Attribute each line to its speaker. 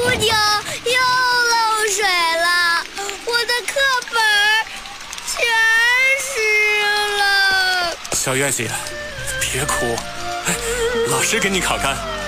Speaker 1: 不停，又漏水了，我的课本全湿了。
Speaker 2: 小月姐，别哭，老师给你烤干。